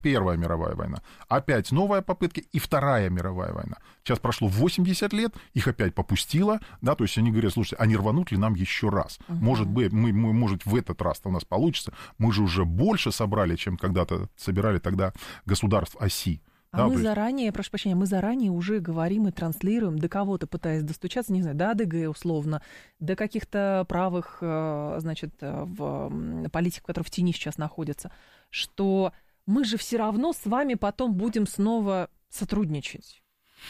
Первая мировая война. Опять новая попытка и Вторая мировая война. Сейчас прошло 80 лет, их опять попустило, да, то есть они говорят, слушайте, а не рванут ли нам еще раз? Может быть, может, в этот раз-то у нас получится. Мы же уже больше собрали, чем когда-то собирали тогда государств оси. А мы заранее, прошу прощения, мы заранее уже говорим и транслируем, до кого-то пытаясь достучаться, не знаю, до АДГ условно, до каких-то правых, значит, политиков, которые в тени сейчас находятся, что мы же все равно с вами потом будем снова сотрудничать.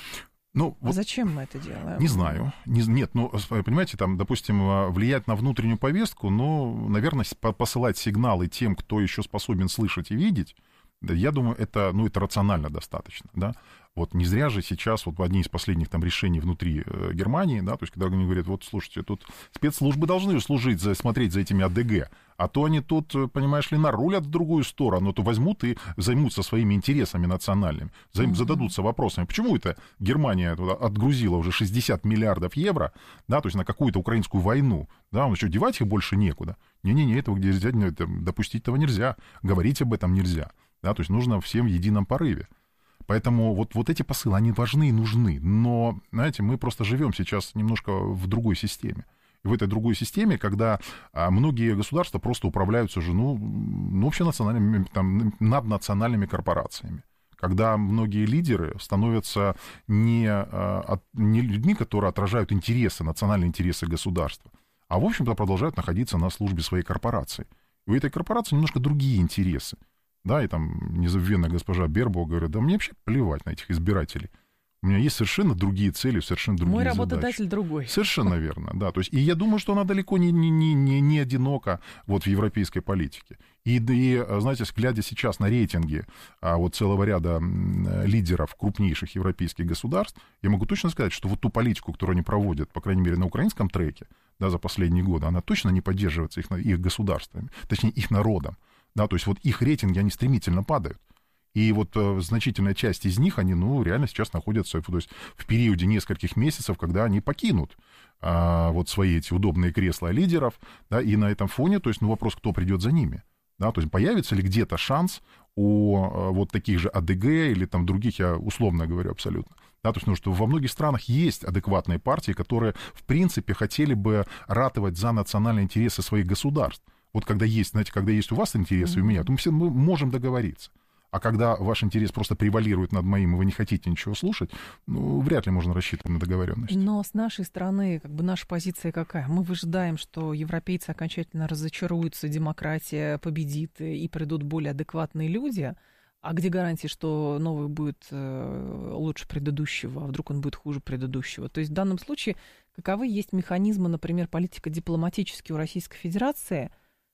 Ну, а зачем мы это делаем? Не знаю. Нет, ну, понимаете, там, допустим, влиять на внутреннюю повестку, ну, наверное, посылать сигналы тем, кто еще способен слышать и видеть, да, я думаю, это рационально достаточно, да. Вот не зря же сейчас вот одни из последних там решений внутри Германии, да, то есть когда они говорят, вот, слушайте, тут спецслужбы должны служить, смотреть за этими АДГ, а то они тут, понимаешь ли, нарулят в другую сторону, то возьмут и займутся своими интересами национальными, зададутся вопросами, почему это Германия туда отгрузила уже 60 миллиардов евро, да, то есть на какую-то украинскую войну, да, что, девать их больше некуда. Не-не-не, этого допустить этого нельзя, говорить об этом нельзя. Да, то есть нужно всем в едином порыве. Поэтому вот эти посылы, они важны и нужны. Но, знаете, мы просто живем сейчас немножко в другой системе. И в этой другой системе, когда многие государства просто управляются уже, общенациональными, там, наднациональными корпорациями. Когда многие лидеры становятся не людьми, которые отражают интересы, национальные интересы государства, а, в общем-то, продолжают находиться на службе своей корпорации. И у этой корпорации немножко другие интересы. Да, и там незабвенная госпожа Бербок говорит, да мне вообще плевать на этих избирателей. У меня есть совершенно другие цели, совершенно другие задачи. Мой работодатель другой. Совершенно верно, да. То есть, и я думаю, что она далеко не одинока вот в европейской политике. И, знаете, глядя сейчас на рейтинги вот целого ряда лидеров крупнейших европейских государств, я могу точно сказать, что вот ту политику, которую они проводят, по крайней мере, на украинском треке, да, за последние годы, она точно не поддерживается их государствами, точнее, их народом. Да, то есть вот их рейтинги, они стремительно падают. И вот значительная часть из них, они, реально сейчас находятся то есть, в периоде нескольких месяцев, когда они покинут вот свои эти удобные кресла лидеров, да, и на этом фоне, то есть, вопрос, кто придет за ними. Да, то есть появится ли где-то шанс у вот таких же АДГ или там других, я условно говорю абсолютно. Да, то есть, что во многих странах есть адекватные партии, которые, в принципе, хотели бы ратовать за национальные интересы своих государств. Вот когда есть, знаете, когда есть у вас интересы, у меня, то мы можем договориться. А когда ваш интерес просто превалирует над моим, и вы не хотите ничего слушать, вряд ли можно рассчитывать на договоренность. Но с нашей стороны, наша позиция какая? Мы выжидаем, что европейцы окончательно разочаруются, демократия победит, и придут более адекватные люди. А где гарантии, что новый будет лучше предыдущего, а вдруг он будет хуже предыдущего? То есть в данном случае каковы есть механизмы, например, политико-дипломатические у Российской Федерации,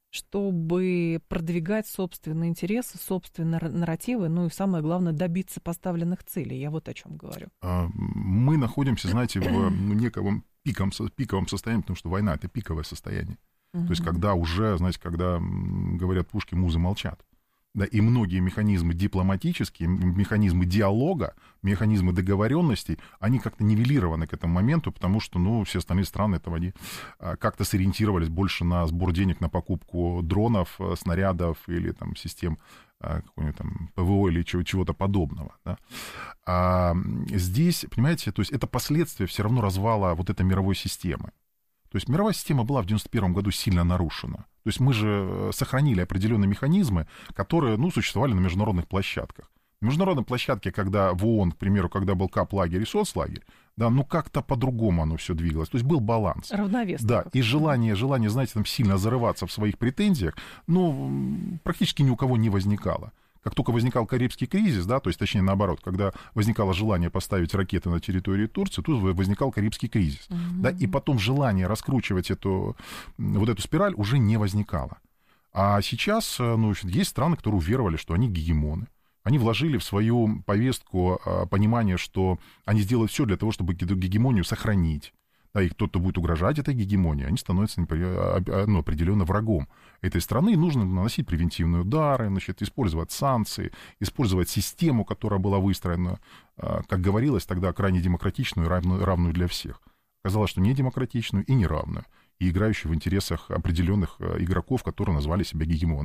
чтобы продвигать собственные интересы, собственные нарративы, и самое главное, добиться поставленных целей. Я вот о чем говорю. Мы находимся, знаете, в неком пиковом состоянии, потому что война — это пиковое состояние. То есть когда уже, знаете, когда говорят пушки, музы молчат. Да, и многие механизмы дипломатические, механизмы диалога, механизмы договоренностей, они как-то нивелированы к этому моменту, потому что, все остальные страны этого они как-то сориентировались больше на сбор денег на покупку дронов, снарядов или там систем какой-нибудь там ПВО или чего-то подобного. Да. А здесь, понимаете, то есть это последствия все равно развала вот этой мировой системы. То есть мировая система была в 1991 году сильно нарушена. То есть мы же сохранили определенные механизмы, которые, существовали на международных площадках. На международной площадке, когда в ООН, к примеру, когда был КАП-лагерь и соцлагерь, да, как-то по-другому оно все двигалось. То есть был баланс. Равновесно. Да, и желание, знаете, там сильно зарываться в своих претензиях, практически ни у кого не возникало. Как только возникал Карибский кризис, да, то есть, точнее, наоборот, когда возникало желание поставить ракеты на территории Турции, тут возникал Карибский кризис. Да, и потом желание раскручивать вот эту спираль уже не возникало. А сейчас, есть страны, которые уверовали, что они гегемоны. Они вложили в свою повестку понимание, что они сделают все для того, чтобы эту гегемонию сохранить. Да, и кто-то будет угрожать этой гегемонии, они становятся определенно врагом этой страны, и нужно наносить превентивные удары, использовать санкции, использовать систему, которая была выстроена, как говорилось тогда, крайне демократичную и равную для всех. Оказалось, что не демократичную и не равную, и играющую в интересах определенных игроков, которые назвали себя гегемоном.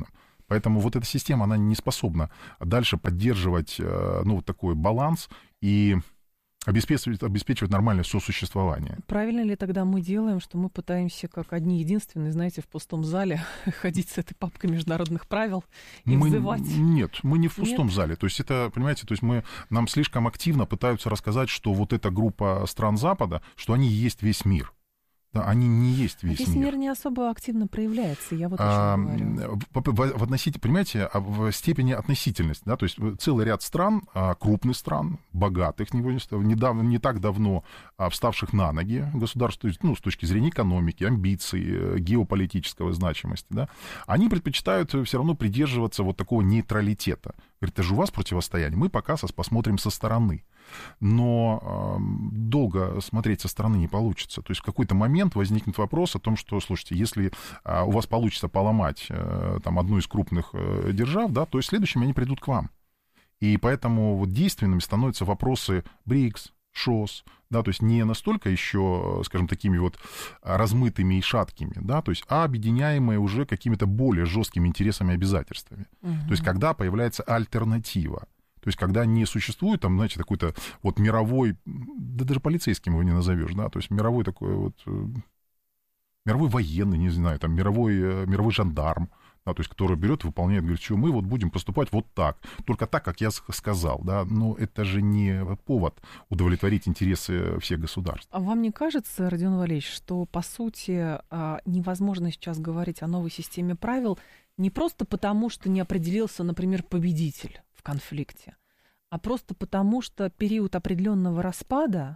Поэтому вот эта система, она не способна дальше поддерживать, ну, вот такой баланс и обеспечивать нормальное сосуществование. Правильно ли тогда мы делаем, что мы пытаемся, как одни единственные, знаете, в пустом зале ходить с этой папкой международных правил и взывать? Нет, мы не в пустом зале. То есть это, понимаете, то есть нам слишком активно пытаются рассказать, что вот эта группа стран Запада, что они есть весь мир. Да, они не есть весь мир. Мир не особо активно проявляется, я вот о чем говорю. Понимаете, в степени относительности, да, то есть целый ряд стран, крупных стран, богатых, не так давно вставших на ноги государств, ну, с точки зрения экономики, амбиций, геополитической значимости, да, они предпочитают все равно придерживаться вот такого нейтралитета. Говорит, это же у вас противостояние, мы пока посмотрим со стороны. Но долго смотреть со стороны не получится. То есть в какой-то момент возникнет вопрос о том, что, слушайте, если у вас получится поломать там, одну из крупных держав, да, то следующими они придут к вам. И поэтому вот действенными становятся вопросы БРИКС, ШОС, да, то есть не настолько еще, скажем, такими вот размытыми и шаткими, да, то есть, а объединяемые уже какими-то более жесткими интересами и обязательствами. То есть когда появляется альтернатива. То есть, когда не существует, там, знаете, какой-то вот мировой, да даже полицейским его не назовешь, да, то есть мировой такой вот, мировой военный, не знаю, там, мировой жандарм, да, то есть, который берет и выполняет, говорит, что мы вот будем поступать вот так, только так, как я сказал, да, но это же не повод удовлетворить интересы всех государств. А вам не кажется, Родион Валерьевич, что, по сути, невозможно сейчас говорить о новой системе правил не просто потому, что не определился, например, победитель в конфликте, а просто потому, что период определенного распада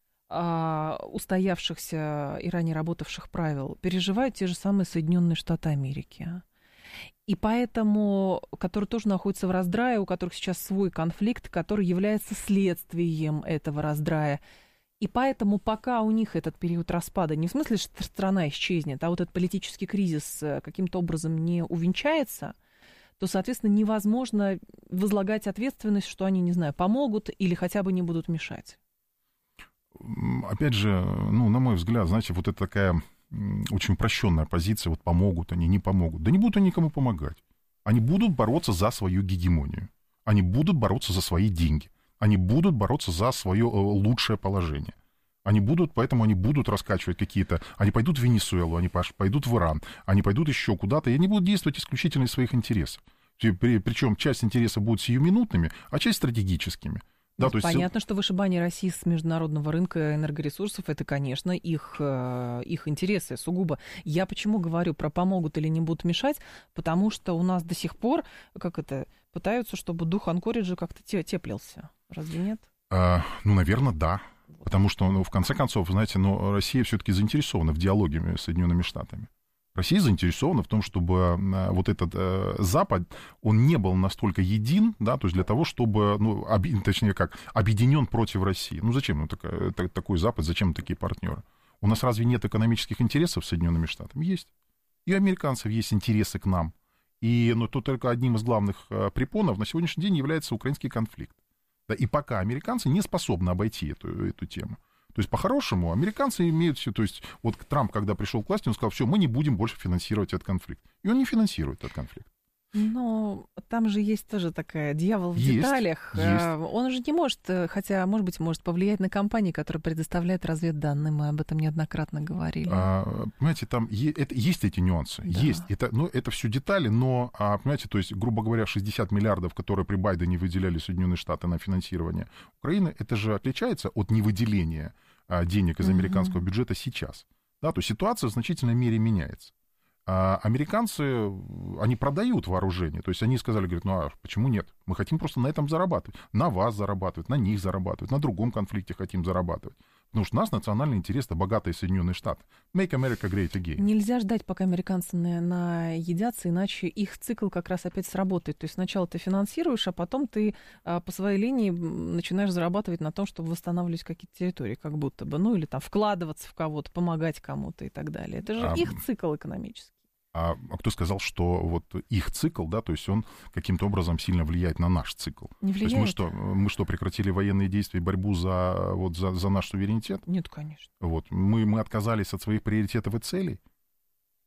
устоявшихся и ранее работавших правил переживают те же самые Соединенные Штаты Америки. И поэтому, которые тоже находятся в раздрае, у которых сейчас свой конфликт, который является следствием этого раздрая. И поэтому пока у них этот период распада, не в смысле, что страна исчезнет, а вот этот политический кризис каким-то образом не увенчается, то, соответственно, невозможно возлагать ответственность, что они, не знаю, помогут или хотя бы не будут мешать. Опять же, ну, на мой взгляд, знаете, вот это такая очень упрощенная позиция, вот помогут они, не помогут. Да не будут они никому помогать. Они будут бороться за свою гегемонию. Они будут бороться за свои деньги. Они будут бороться за свое лучшее положение. Поэтому они будут раскачивать какие-то... Они пойдут в Венесуэлу, они пойдут в Иран, они пойдут еще куда-то, и они будут действовать исключительно из своих интересов. Причем часть интересов будет сиюминутными, а часть стратегическими. Да, то есть... Понятно, что вышибание России с международного рынка энергоресурсов — это, конечно, их интересы сугубо. Я почему говорю про помогут или не будут мешать? Потому что у нас до сих пор, пытаются, чтобы дух Анкориджа как-то теплился. Разве нет? Ну, наверное, да. Потому что, в конце концов, знаете, Россия все-таки заинтересована в диалоге с Соединенными Штатами. Россия заинтересована в том, чтобы вот этот Запад, он не был настолько един, да, то есть для того, чтобы, объединен против России. Ну, зачем такой Запад, зачем такие партнеры? У нас разве нет экономических интересов с Соединенными Штатами? Есть. И у американцев есть интересы к нам. Но тут только одним из главных препонов на сегодняшний день является украинский конфликт. Да, и пока американцы не способны обойти эту тему. То есть, по-хорошему, американцы имеют все... То есть, вот Трамп, когда пришел к власти, он сказал, все, мы не будем больше финансировать этот конфликт. И он не финансирует этот конфликт. Но там же есть тоже такая дьявол в деталях. Есть. Он же не может, хотя, может быть, может повлиять на компании, которые предоставляют разведданные. Мы об этом неоднократно говорили. Понимаете, там есть эти нюансы. Да. Есть. Это все детали, но, понимаете, то есть, грубо говоря, 60 миллиардов, которые при Байдене выделяли Соединенные Штаты на финансирование Украины, это же отличается от невыделения денег из американского бюджета сейчас. Да, то есть ситуация в значительной мере меняется. Американцы, они продают вооружение. То есть они сказали, говорят, а почему нет? Мы хотим просто на этом зарабатывать. На вас зарабатывать, на них зарабатывать, на другом конфликте хотим зарабатывать. Потому что у нас национальный интерес — это богатые Соединенные Штаты. Make America Great Again. Нельзя ждать, пока американцы наедятся, иначе их цикл как раз опять сработает. То есть сначала ты финансируешь, а потом ты по своей линии начинаешь зарабатывать на том, чтобы восстанавливать какие-то территории, как будто бы. Ну или там вкладываться в кого-то, помогать кому-то и так далее. Это же их цикл экономический. А кто сказал, что вот их цикл, да, то есть он каким-то образом сильно влияет на наш цикл? Не влияет. То есть мы что, прекратили военные действия и борьбу за наш суверенитет? Нет, конечно. Вот. Мы отказались от своих приоритетов и целей?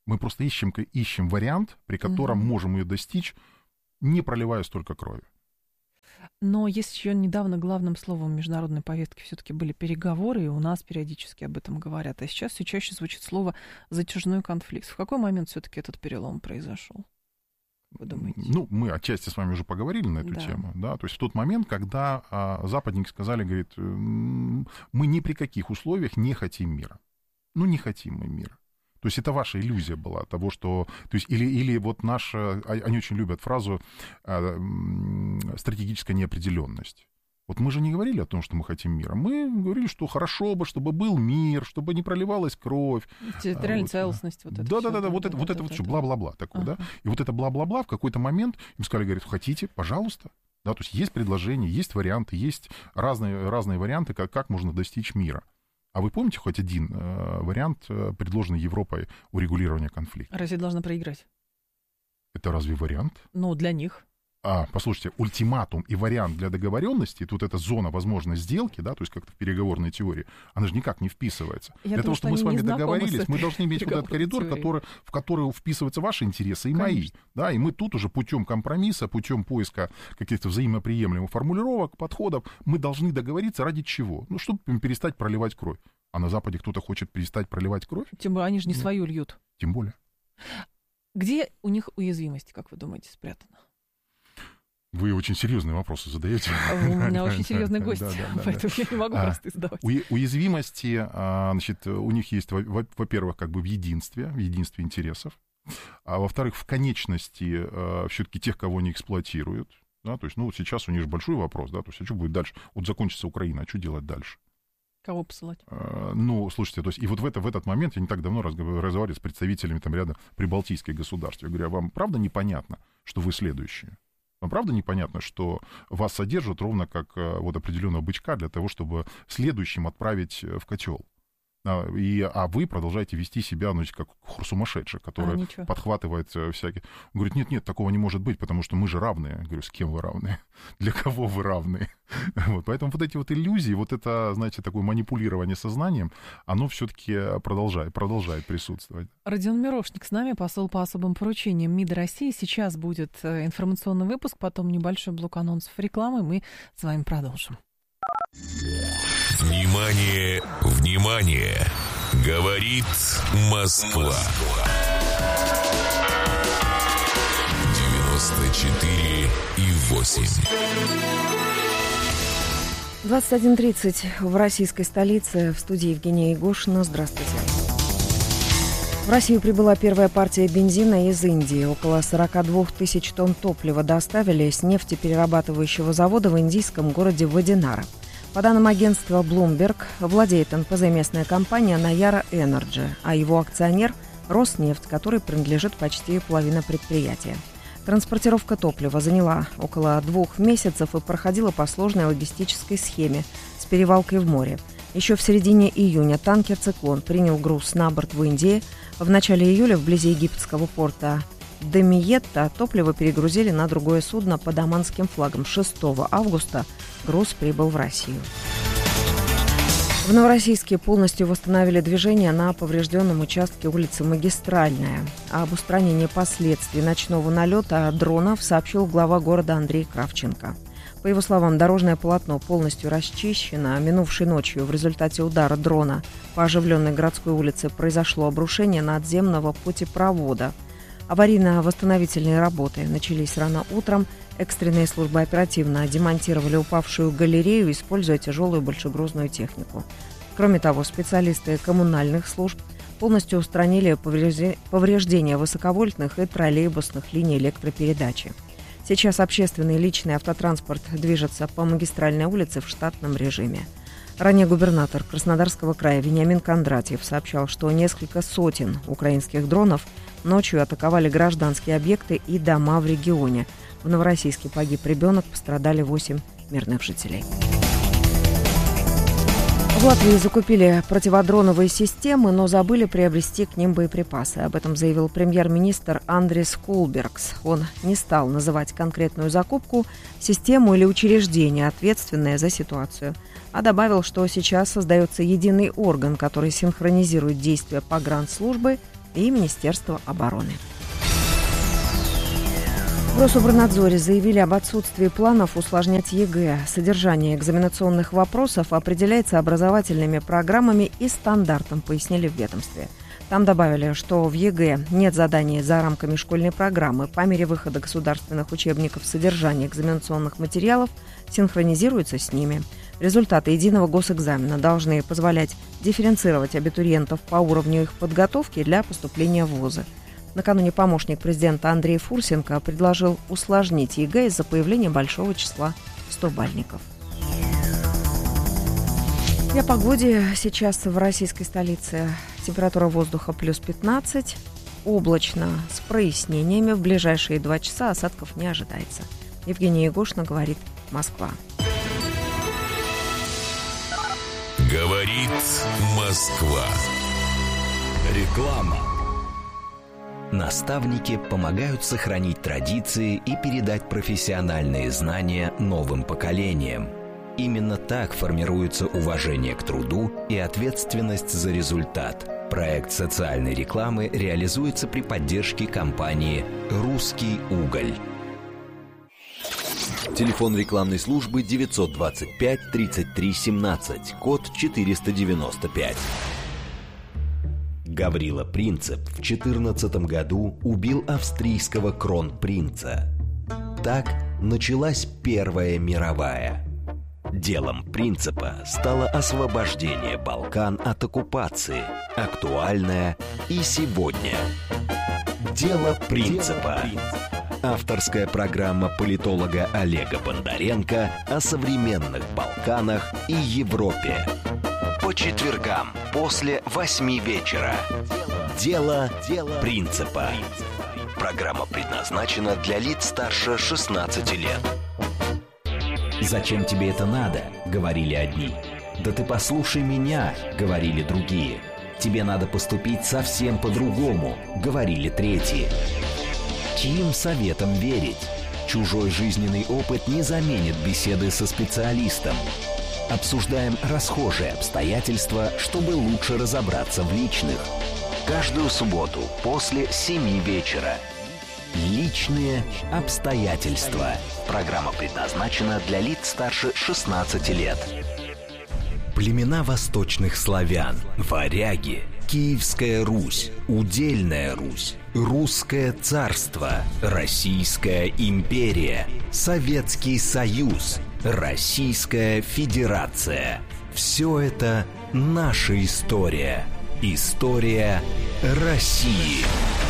Мы просто ищем вариант, при котором можем ее достичь, не проливая столько крови. Но есть еще недавно главным словом международной повестки все-таки были переговоры, и у нас периодически об этом говорят. А сейчас все чаще звучит слово «затяжной конфликт». В какой момент все-таки этот перелом произошел? Вы думаете? Ну, мы отчасти с вами уже поговорили на эту тему, да, то есть в тот момент, когда западники сказали, говорит, мы ни при каких условиях не хотим мира. Ну, не хотим мы мира. То есть это ваша иллюзия была того, что... То есть или вот наша... Они очень любят фразу «стратегическая неопределенность». Вот мы же не говорили о том, что мы хотим мира. Мы говорили, что хорошо бы, чтобы был мир, чтобы не проливалась кровь. Территориальная целостность. Вот да, вот это все бла-бла-бла такое, да. И вот это бла-бла-бла в какой-то момент им сказали, говорят, хотите, пожалуйста. Да, то есть предложения, есть варианты, есть разные варианты, как можно достичь мира. А вы помните хоть один вариант, предложенный Европой урегулирования конфликта? Россия должна проиграть. Это разве вариант? Ну, для них. Послушайте, ультиматум и вариант для договоренности, тут эта зона возможной сделки, да, то есть как-то в переговорной теории, она же никак не вписывается. Для того, чтобы мы с вами договорились, мы должны иметь вот этот коридор, в который вписываются ваши интересы и мои. Да, и мы тут уже путем компромисса, путем поиска каких-то взаимоприемлемых формулировок, подходов, мы должны договориться ради чего? Ну, чтобы перестать проливать кровь. А на Западе кто-то хочет перестать проливать кровь? Тем более, они же не свою льют. Тем более. Где у них уязвимость, как вы думаете, спрятана? Вы очень серьезные вопросы задаете. У меня очень серьезный гость, поэтому я не могу простые задавать. Уязвимости, значит, у них есть, во-первых, как бы в единстве интересов, а во-вторых, в конечности все-таки тех, кого они эксплуатируют. Да, то есть, ну, сейчас у них же большой вопрос, да, то есть, а что будет дальше? Вот закончится Украина, а что делать дальше? Кого посылать? Ну, слушайте, то есть, и вот в этот момент я не так давно разговаривал с представителями там ряда прибалтийских государств. Я говорю, а вам правда непонятно, что вы следующие? Вам правда непонятно, что вас содержат ровно как вот определенного бычка для того, чтобы следующим отправить в котел? А вы продолжаете вести себя, ну, как сумасшедший, который подхватывает всякие... Он говорит, нет, такого не может быть, потому что мы же равные. Я говорю, с кем вы равны? Для кого вы равны? Вот, поэтому вот эти вот иллюзии, вот это, знаете, такое манипулирование сознанием, оно все-таки продолжает присутствовать. Родион Мирошник с нами, посол по особым поручениям МИД России. Сейчас будет информационный выпуск, потом небольшой блок анонсов рекламы. Мы с вами продолжим. Внимание, внимание! Говорит Москва. 94,8. 21:30 в российской столице. В студии Евгения Егошина. Здравствуйте. В Россию прибыла первая партия бензина из Индии. Около 42 тысяч тонн топлива доставили с нефтеперерабатывающего завода в индийском городе Вадинара. По данным агентства Bloomberg, владеет НПЗ местная компания Nayara Energy, а его акционер – Роснефть, который принадлежит почти половина предприятия. Транспортировка топлива заняла около 2 месяцев и проходила по сложной логистической схеме с перевалкой в море. Еще в середине июня танкер «Циклон» принял груз на борт в Индии. В начале июля вблизи египетского порта Дамиетта топливо перегрузили на другое судно под оманским флагом. 6 августа груз прибыл в Россию. В Новороссийске полностью восстановили движение на поврежденном участке улицы Магистральная. Об устранении последствий ночного налета дронов сообщил глава города Андрей Кравченко. По его словам, дорожное полотно полностью расчищено. Минувшей ночью в результате удара дрона по оживленной городской улице произошло обрушение надземного путепровода. Аварийно-восстановительные работы начались рано утром. Экстренные службы оперативно демонтировали упавшую галерею, используя тяжелую большегрузную технику. Кроме того, специалисты коммунальных служб полностью устранили повреждения высоковольтных и троллейбусных линий электропередачи. Сейчас общественный и личный автотранспорт движется по магистральной улице в штатном режиме. Ранее губернатор Краснодарского края Вениамин Кондратьев сообщал, что несколько сотен украинских дронов ночью атаковали гражданские объекты и дома в регионе. В Новороссийске погиб ребенок, пострадали 8 мирных жителей. В Латвии закупили противодроновые системы, но забыли приобрести к ним боеприпасы. Об этом заявил премьер-министр Андрис Кулбергс. Он не стал называть конкретную закупку, систему или учреждение, ответственное за ситуацию, а добавил, что сейчас создается единый орган, который синхронизирует действия погранслужбы и Министерства обороны. В Рособорнадзоре заявили об отсутствии планов усложнять ЕГЭ. Содержание экзаменационных вопросов определяется образовательными программами и стандартом, пояснили в ведомстве. Там добавили, что в ЕГЭ нет заданий за рамками школьной программы. По мере выхода государственных учебников содержание экзаменационных материалов синхронизируется с ними. Результаты единого госэкзамена должны позволять дифференцировать абитуриентов по уровню их подготовки для поступления в вузы. Накануне помощник президента Андрей Фурсенко предложил усложнить ЕГЭ из-за появления большого числа 100-бальников. И о погоде сейчас в российской столице. Температура воздуха плюс 15. Облачно с прояснениями. В ближайшие 2 часа осадков не ожидается. Евгения Егошина, говорит Москва. Говорит Москва. Реклама. Наставники помогают сохранить традиции и передать профессиональные знания новым поколениям. Именно так формируется уважение к труду и ответственность за результат. Проект социальной рекламы реализуется при поддержке компании «Русский уголь». Телефон рекламной службы 925 33 17, код 495. Гаврила Принцип в 2014 году убил австрийского кронпринца. Так началась Первая мировая. Делом Принципа стало освобождение Балкан от оккупации, актуальное и сегодня. Дело Принципа. Авторская программа политолога Олега Бондаренко о современных Балканах и Европе. По четвергам после 8 вечера. Дело Принципа. Программа предназначена для лиц старше 16 лет. «Зачем тебе это надо?» — говорили одни. «Да ты послушай меня!» — говорили другие. «Тебе надо поступить совсем по-другому!» — говорили третьи. Чьим советом верить? Чужой жизненный опыт не заменит беседы со специалистом. Обсуждаем расхожие обстоятельства, чтобы лучше разобраться в личных. Каждую субботу после 7 вечера. Личные обстоятельства. Программа предназначена для лиц старше 16 лет. Племена восточных славян, варяги, Киевская Русь, Удельная Русь, Русское царство, Российская империя, Советский Союз, Российская Федерация. Все это наша история. История России.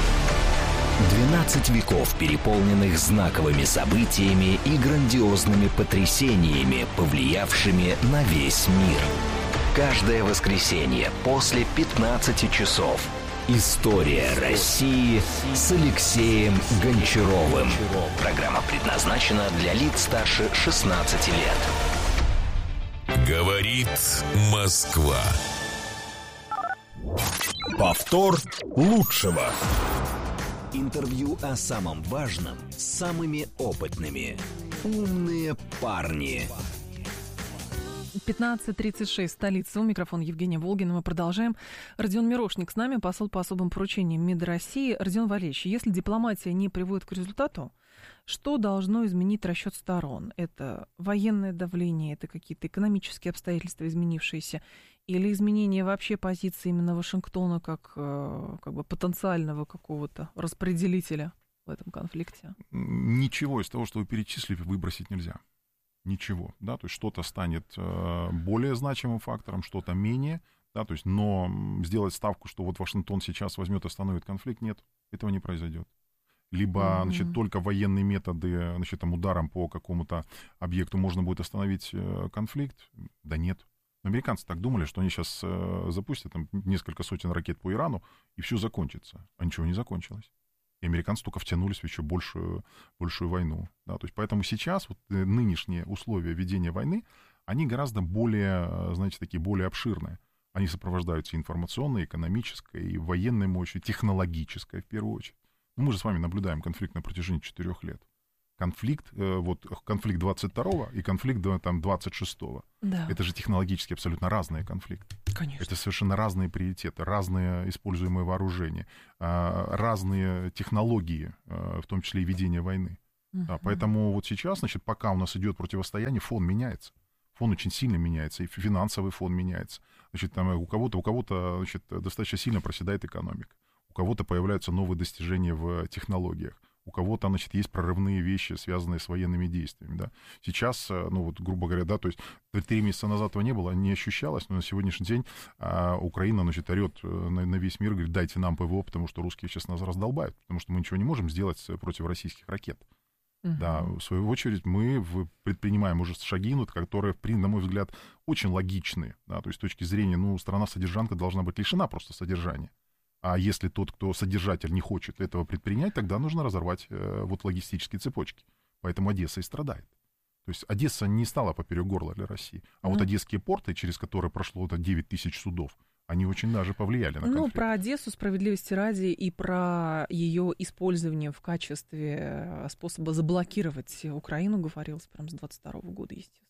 12 веков, переполненных знаковыми событиями и грандиозными потрясениями, повлиявшими на весь мир. Каждое воскресенье после 15 часов. История России с Алексеем Гончаровым. Программа предназначена для лиц старше 16 лет. Говорит Москва. Повтор лучшего. Интервью о самом важном с самыми опытными. Умные парни. 15:36, столица. У микрофона Евгения Волгина. Мы продолжаем. Родион Мирошник с нами, посол по особым поручениям МИД России. Родион Валерьевич, если дипломатия не приводит к результату, что должно изменить расчет сторон? Это военное давление, это какие-то экономические обстоятельства изменившиеся, или изменение вообще позиции именно Вашингтона как бы потенциального какого-то распределителя в этом конфликте? Ничего из того, что вы перечислили, выбросить нельзя. Ничего, да, то есть что-то станет более значимым фактором, что-то менее, да, то есть, но сделать ставку, что вот Вашингтон сейчас возьмет и остановит конфликт, нет, этого не произойдет. Либо, значит, только военные методы, значит, там, ударом по какому-то объекту можно будет остановить конфликт, да нет. Американцы так думали, что они сейчас запустят там несколько сотен ракет по Ирану, и все закончится, а ничего не закончилось. И американцы только втянулись в еще большую войну. Да? То есть поэтому сейчас вот нынешние условия ведения войны, они гораздо более, знаете, такие более обширные. Они сопровождаются информационной, экономической, и военной мощью, технологической в первую очередь. Ну, мы же с вами наблюдаем конфликт на протяжении 4 лет. конфликт 22-го и конфликт там 26-го. Да. Это же технологически абсолютно разные конфликты. Конечно. Это совершенно разные приоритеты, разные используемые вооружения, разные технологии, в том числе и ведения войны. Да, поэтому вот сейчас, значит, пока у нас идет противостояние, фон меняется. Фон очень сильно меняется, и финансовый фон меняется. Значит, там у кого-то, значит, достаточно сильно проседает экономика. У кого-то появляются новые достижения в технологиях. У кого-то, значит, есть прорывные вещи, связанные с военными действиями, да. Сейчас, ну вот, грубо говоря, да, то есть 3 месяца назад этого не было, не ощущалось, но на сегодняшний день Украина, значит, орет на весь мир, говорит, дайте нам ПВО, потому что русские сейчас нас раздолбают, потому что мы ничего не можем сделать против российских ракет. Да, в свою очередь мы предпринимаем уже шаги, которые, на мой взгляд, очень логичные, да, то есть с точки зрения, ну, страна-содержанка должна быть лишена просто содержания. А если тот, кто содержатель, не хочет этого предпринять, тогда нужно разорвать вот логистические цепочки. Поэтому Одесса и страдает. То есть Одесса не стала поперек горла для России. А вот одесские порты, через которые прошло 9 тысяч судов, они очень даже повлияли на конфликт. Ну, про Одессу, справедливости ради, и про ее использование в качестве способа заблокировать Украину говорилось прям с 22 года, естественно.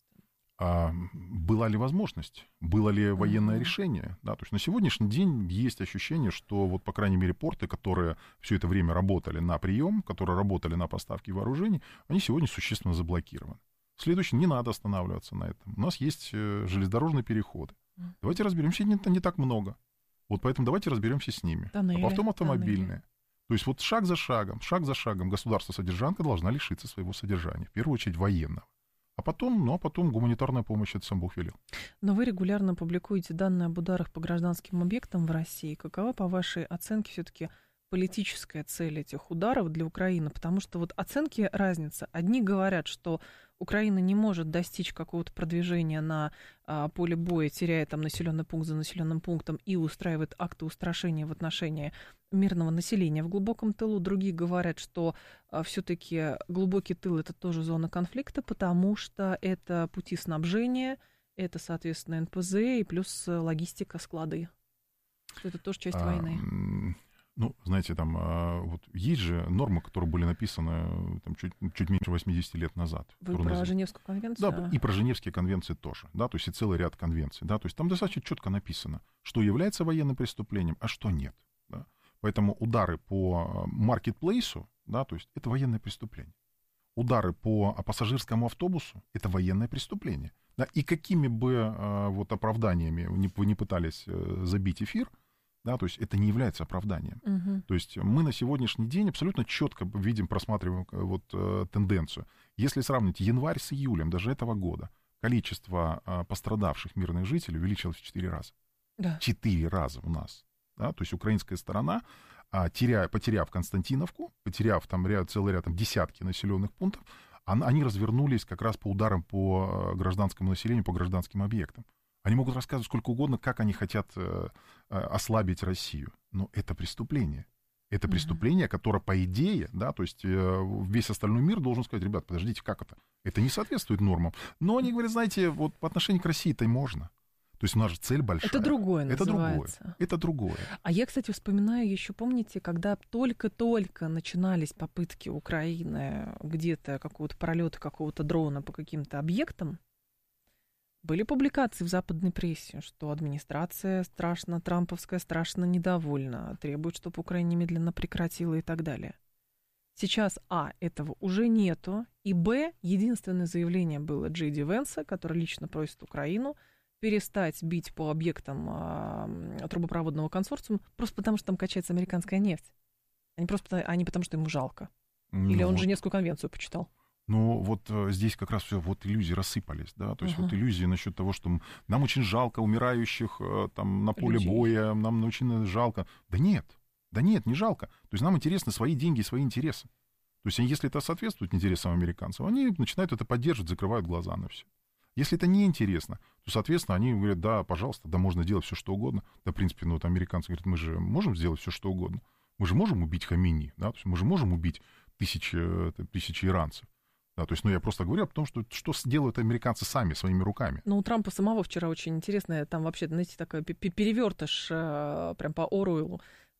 А была ли возможность? Было ли военное решение? Да, то есть на сегодняшний день есть ощущение, что вот, по крайней мере, порты, которые все это время работали на прием, которые работали на поставки вооружений, они сегодня существенно заблокированы. Следующее, не надо останавливаться на этом. У нас есть железнодорожные переходы. Давайте разберемся, не так много. Вот поэтому давайте разберемся с ними. Тоннели, а потом автомобильные. То есть вот шаг за шагом государство-содержанка должна лишиться своего содержания. В первую очередь военного. А потом гуманитарная помощь, это сам Бог велел. Но вы регулярно публикуете данные об ударах по гражданским объектам в России. Какова, по вашей оценке, все-таки политическая цель этих ударов для Украины? Потому что вот оценки разница. Одни говорят, что Украина не может достичь какого-то продвижения на поле боя, теряя там населенный пункт за населенным пунктом и устраивает акты устрашения в отношении мирного населения в глубоком тылу. Другие говорят, что все-таки глубокий тыл — это тоже зона конфликта, потому что это пути снабжения, это, соответственно, НПЗ и плюс логистика, склады. Что это тоже часть войны. Ну, знаете, там вот есть же нормы, которые были написаны там, чуть меньше 80 лет назад. Вы про Женевскую конвенцию? Да, и про Женевские конвенции тоже, да, то есть и целый ряд конвенций, да, то есть там достаточно четко написано, что является военным преступлением, а что нет, да. Поэтому удары по маркетплейсу, да, то есть это военное преступление. Удары по пассажирскому автобусу — это военное преступление. Да, и какими бы вот оправданиями вы не пытались забить эфир, да, то есть это не является оправданием. То есть мы на сегодняшний день абсолютно четко видим, просматриваем вот тенденцию. Если сравнить январь с июлем даже этого года, количество пострадавших мирных жителей увеличилось в 4 раза. Да. 4 раза у нас. Да, то есть украинская сторона, потеряв Константиновку, потеряв там целый ряд, десятки населенных пунктов, они развернулись как раз по ударам по гражданскому населению, по гражданским объектам. Они могут рассказывать сколько угодно, как они хотят ослабить Россию. Но это преступление. Это преступление, которое, по идее, да, то есть весь остальной мир должен сказать, ребят, подождите, как это? Это не соответствует нормам. Но они говорят, знаете, вот по отношению к России-то и можно. То есть у нас же цель большая. Это другое называется. Это другое. А я, кстати, вспоминаю еще, помните, когда только-только начинались попытки Украины где-то какого-то пролета какого-то дрона по каким-то объектам, были публикации в западной прессе, что администрация трамповская страшно недовольна, требует, чтобы Украина немедленно прекратила и так далее. Сейчас, этого уже нету, и, единственное заявление было Джей Ди Венса, который лично просит Украину перестать бить по объектам трубопроводного консорциума, просто потому что там качается американская нефть, а не потому что ему жалко. Или он Женевскую конвенцию почитал. Ну, вот здесь как раз все, вот иллюзии рассыпались, да, то есть вот иллюзии насчет того, что нам очень жалко умирающих там на поле боя, нам очень жалко. Да нет, не жалко. То есть нам интересны свои деньги и свои интересы. То есть если это соответствует интересам американцев, они начинают это поддерживать, закрывают глаза на все. Если это неинтересно, то, соответственно, они говорят, да, пожалуйста, да, можно делать все, что угодно. Да, в принципе, ну, вот американцы говорят, мы же можем сделать все, что угодно. Мы же можем убить Хамини, да, то есть мы же можем убить тысячи иранцев. Да, то есть, я просто говорю о том, что делают американцы сами, своими руками. Ну, у Трампа самого вчера очень интересно, там вообще, знаете, такой перевертыш прям по Оруэллу.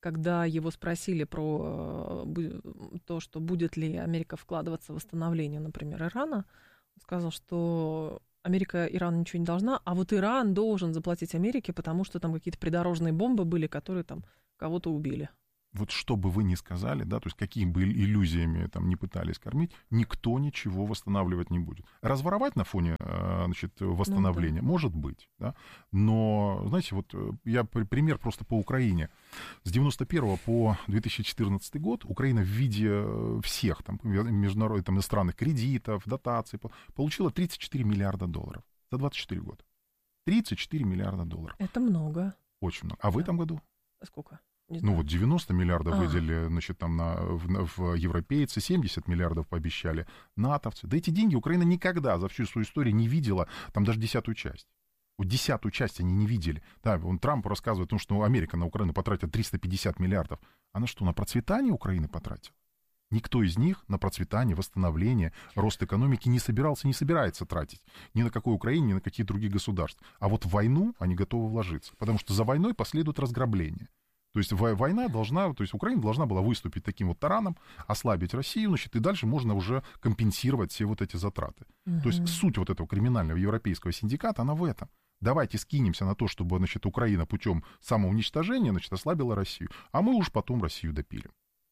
когда его спросили про то, что будет ли Америка вкладываться в восстановление, например, Ирана, он сказал, что Америка Ирану ничего не должна, а вот Иран должен заплатить Америке, потому что там какие-то придорожные бомбы были, которые там кого-то убили. Вот что бы вы ни сказали, да, то есть какими бы иллюзиями там не пытались кормить, никто ничего восстанавливать не будет. Разворовать на фоне, значит, восстановления может быть, да, но, знаете, вот я пример просто по Украине. С 91 по 2014 год Украина в виде всех там международных, там, иностранных кредитов, дотаций получила $34 миллиарда за 24 года. 34 миллиарда долларов. Это много. Очень много. А в этом году? Сколько? Ну вот 90 миллиардов выделили, значит, там в европейцы, 70 миллиардов пообещали натовцы. Да эти деньги Украина никогда за всю свою историю не видела, там даже 10-ю часть. Вот 10-ю часть они не видели. Да, он Трамп рассказывает о том, что Америка на Украину потратит 350 миллиардов. А на что, на процветание Украины потратила? Никто из них на процветание, восстановление, рост экономики не собирался, не собирается тратить. Ни на какой Украине, ни на какие другие государства. А вот в войну они готовы вложиться. Потому что за войной последует разграбление. То есть война должна, то есть Украина должна была выступить таким вот тараном, ослабить Россию, значит, и дальше можно уже компенсировать все вот эти затраты. То есть суть вот этого криминального европейского синдиката, она в этом. Давайте скинемся на то, чтобы, значит, Украина путем самоуничтожения, значит, ослабила Россию, а мы уж потом Россию допилим.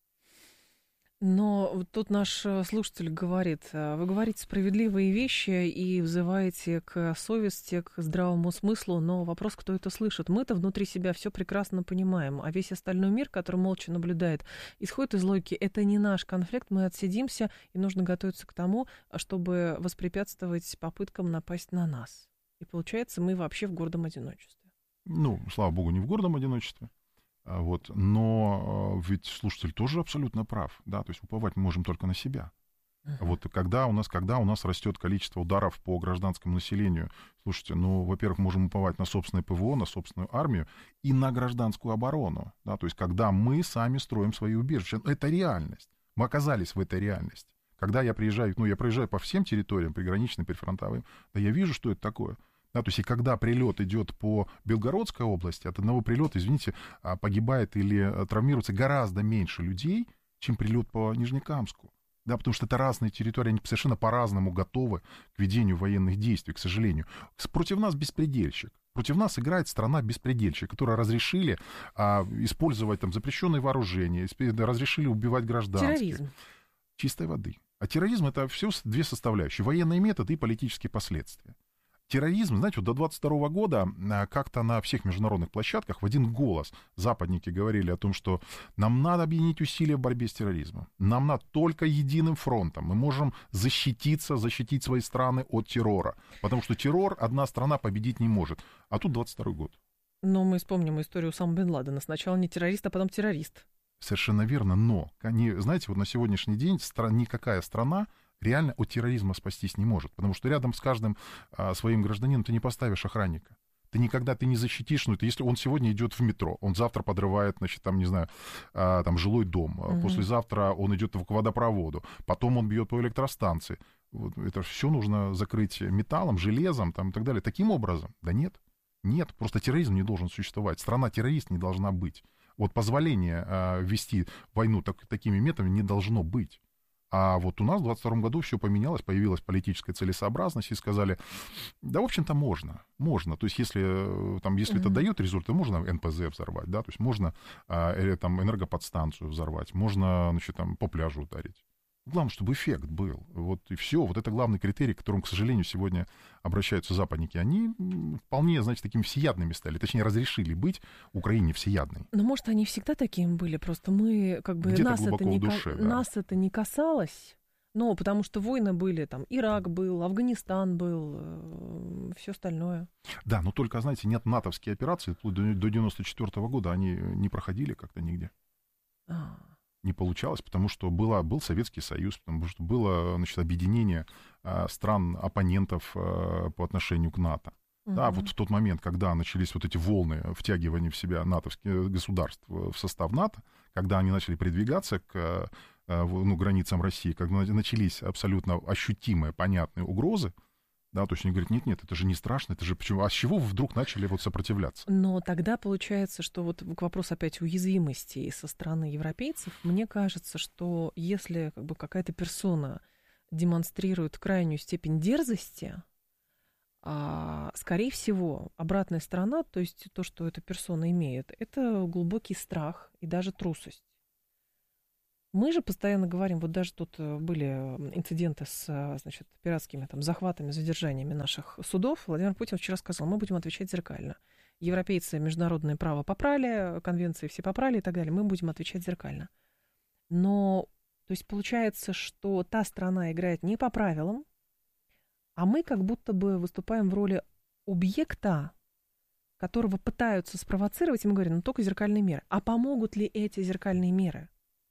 Но тут наш слушатель говорит, вы говорите справедливые вещи и взываете к совести, к здравому смыслу, но вопрос, кто это слышит. Мы-то внутри себя все прекрасно понимаем, а весь остальной мир, который молча наблюдает, исходит из логики, это не наш конфликт, мы отсидимся, и нужно готовиться к тому, чтобы воспрепятствовать попыткам напасть на нас. И получается, мы вообще в гордом одиночестве. Ну, слава богу, не в гордом одиночестве. Вот. Но ведь слушатель тоже абсолютно прав, да, то есть уповать мы можем только на себя. Вот когда у нас растет количество ударов по гражданскому населению, слушайте, ну, во-первых, можем уповать на собственное ПВО, на собственную армию и на гражданскую оборону, да, то есть когда мы сами строим свои убежища, это реальность, мы оказались в этой реальности. Когда я приезжаю, я проезжаю по всем территориям, приграничным, прифронтовым, да я вижу, что это такое. Да, то есть и когда прилет идет по Белгородской области, от одного прилета, извините, погибает или травмируется гораздо меньше людей, чем прилет по Нижнекамску. Да, потому что это разные территории, они совершенно по-разному готовы к ведению военных действий, к сожалению. Против нас беспредельщик. Против нас играет страна-беспредельщик, которая разрешили использовать там запрещенные вооружения, разрешили убивать гражданских. Терроризм. Чистой воды. А терроризм — это все две составляющие. Военные методы и политические последствия. Терроризм, знаете, вот до 22 года как-то на всех международных площадках в один голос западники говорили о том, что нам надо объединить усилия в борьбе с терроризмом. Нам надо только единым фронтом. Мы можем защитить свои страны от террора. Потому что террор одна страна победить не может. А тут 22 год. Но мы вспомним историю Усама бен Ладена. Сначала не террорист, а потом террорист. Совершенно верно, но, знаете, вот на сегодняшний день никакая страна реально от терроризма спастись не может, потому что рядом с каждым своим гражданином ты не поставишь охранника. Ты никогда не защитишь, если он сегодня идет в метро, он завтра подрывает, значит, там, не знаю, там жилой дом, послезавтра он идет к водопроводу, потом он бьет по электростанции. Вот это все нужно закрыть металлом, железом там, и так далее. Таким образом? Да нет. Нет, просто терроризм не должен существовать. Страна-террорист не должна быть. Вот позволения вести войну такими методами не должно быть. А вот у нас в 22 году все поменялось, появилась политическая целесообразность, и сказали, да, в общем-то, можно. То есть, если это дает результат, можно НПЗ взорвать, да, то есть можно там энергоподстанцию взорвать, можно, значит, там по пляжу ударить. Главное, чтобы эффект был. Вот и все. Вот это главный критерий, к которому, к сожалению, сегодня обращаются западники. Они вполне, значит, такими всеядными стали. Точнее, разрешили быть Украине всеядной. Но, может, они всегда такими были. Просто мы, как бы, нас это не касалось. Ну, потому что войны были, там, Ирак был, Афганистан был, все остальное. Да, но только, знаете, нет натовские операции, вплоть до 94 года они не проходили как-то нигде. Не получалось, потому что был Советский Союз, потому что было, значит, объединение стран-оппонентов по отношению к НАТО. Да, вот в тот момент, когда начались вот эти волны втягивания в себя натовских государств в состав НАТО, когда они начали продвигаться к границам России, когда начались абсолютно ощутимые, понятные угрозы, Да, то есть они говорят, нет, это же не страшно, это же почему? А с чего вы вдруг начали вот сопротивляться? Но тогда получается, что вот к вопросу опять уязвимости со стороны европейцев, мне кажется, что если как бы какая-то персона демонстрирует крайнюю степень дерзости, скорее всего, обратная сторона, то есть то, что эта персона имеет, это глубокий страх и даже трусость. Мы же постоянно говорим, вот даже тут были инциденты с, значит, пиратскими там захватами, задержаниями наших судов. Владимир Путин вчера сказал, мы будем отвечать зеркально. Европейцы международное право попрали, конвенции все попрали и так далее, мы будем отвечать зеркально. Но, то есть получается, что та страна играет не по правилам, а мы как будто бы выступаем в роли объекта, которого пытаются спровоцировать, и мы говорим, ну только зеркальные меры. А помогут ли эти зеркальные меры?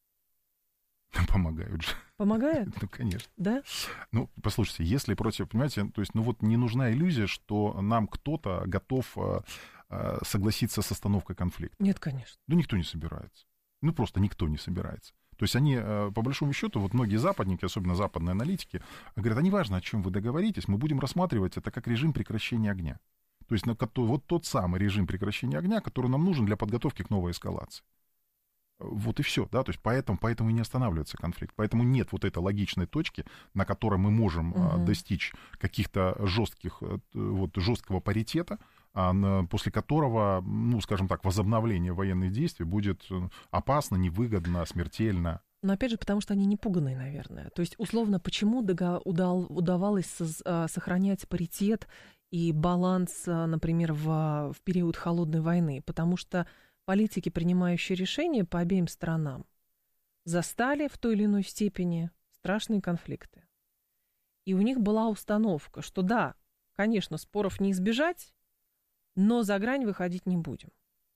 Помогают же. Помогают? Ну, конечно. Да? Ну, послушайте, если против, понимаете, то есть, ну вот не нужна иллюзия, что нам кто-то готов согласиться с остановкой конфликта. Нет, конечно. Ну, никто не собирается. Ну, просто никто не собирается. То есть они, по большому счету, вот многие западники, особенно западные аналитики, говорят, а неважно, о чем вы договоритесь, мы будем рассматривать это как режим прекращения огня. То есть вот тот самый режим прекращения огня, который нам нужен для подготовки к новой эскалации. Вот и все, да, то есть поэтому и не останавливается конфликт. Поэтому нет вот этой логичной точки, на которой мы можем достичь каких-то жесткого паритета, после которого, ну, скажем так, возобновление военных действий будет опасно, невыгодно, смертельно. Но опять же, потому что они не пуганые, наверное. То есть, условно, почему удавалось сохранять паритет и баланс, например, в период холодной войны? Потому что политики, принимающие решения по обеим сторонам, застали в той или иной степени страшные конфликты. И у них была установка, что да, конечно, споров не избежать, но за грань выходить не будем.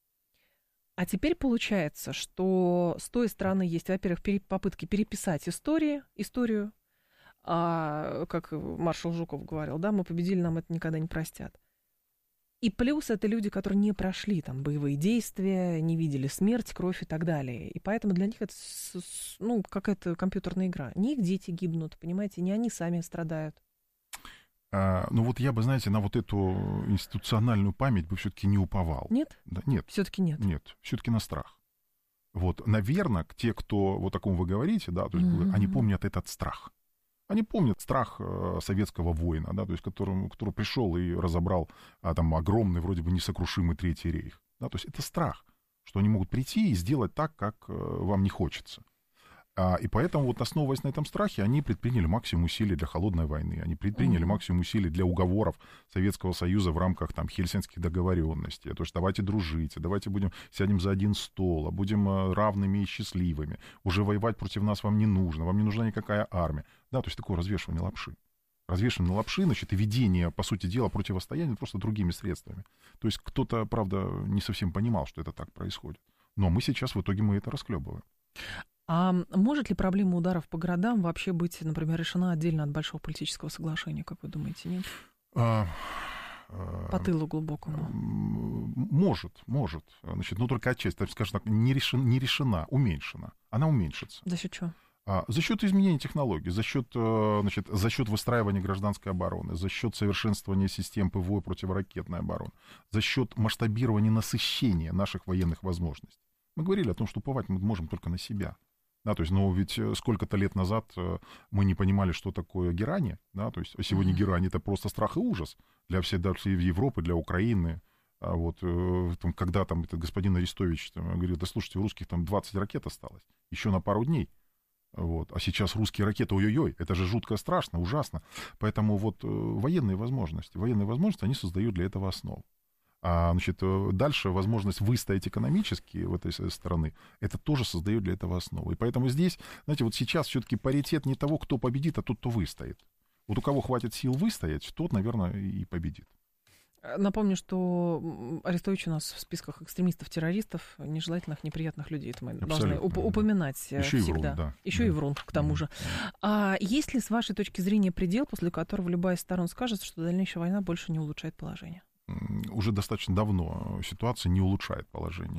А теперь получается, что с той стороны есть, во-первых, попытки переписать историю, как маршал Жуков говорил, да, мы победили, нам это никогда не простят. И плюс это люди, которые не прошли там боевые действия, не видели смерть, кровь и так далее. И поэтому для них это, ну, какая-то компьютерная игра. Не их дети гибнут, понимаете, не они сами страдают. Ну вот я бы, знаете, на вот эту институциональную память бы все-таки не уповал. Нет? Да, нет. Все-таки нет? Нет, все-таки на страх. Вот, наверное, те, кто, вот о ком вы говорите, да, то есть, они помнят этот страх. Они помнят страх советского воина, да, то есть, который пришел и разобрал там огромный, вроде бы несокрушимый Третий рейх. Да, то есть это страх, что они могут прийти и сделать так, как вам не хочется. И поэтому, вот основываясь на этом страхе, они предприняли максимум усилий для холодной войны, они предприняли максимум усилий для уговоров Советского Союза в рамках там Хельсинских договоренностей. То есть давайте дружить, давайте сядем за один стол, будем равными и счастливыми. Уже воевать против нас вам не нужно никакая армия. Да, то есть такое развешивание лапши. Развешивание лапши, значит, и ведение, по сути дела, противостояния просто другими средствами. То есть кто-то, правда, не совсем понимал, что это так происходит. Но мы сейчас в итоге это расхлебываем. А может ли проблема ударов по городам вообще быть, например, решена отдельно от большого политического соглашения, как вы думаете, нет? По тылу глубокому. Может. Значит, но только отчасти, скажем так, не решена, уменьшена. Она уменьшится. За счет чего? За счет изменения технологий, за счет выстраивания гражданской обороны, за счет совершенствования систем ПВО и противоракетной обороны, за счет масштабирования, насыщения наших военных возможностей. Мы говорили о том, что уповать мы можем только на себя. Да, то есть, но ведь сколько-то лет назад мы не понимали, что такое герани, да, то есть сегодня герани — это просто страх и ужас для всей Европы, для Украины. А вот когда там этот господин Арестович говорил, да слушайте, у русских там 20 ракет осталось, еще на пару дней. Вот. А сейчас русские ракеты, ой-ой-ой, это же жутко страшно, ужасно. Поэтому вот военные возможности, они создают для этого основу. Значит, дальше возможность выстоять экономически в этой стороны, это тоже создает для этого основу. И поэтому здесь, знаете, вот сейчас все-таки паритет не того, кто победит, а тот, кто выстоит. Вот у кого хватит сил выстоять, тот, наверное, и победит. Напомню, что Арестович у нас в списках экстремистов-террористов, нежелательных, неприятных людей. Это мы должны упоминать еще всегда. И врун, да. Еще и врун, к тому же. А есть ли, с вашей точки зрения, предел, после которого любая из сторон скажет, что дальнейшая война больше не улучшает положение? Уже достаточно давно ситуация не улучшает положение.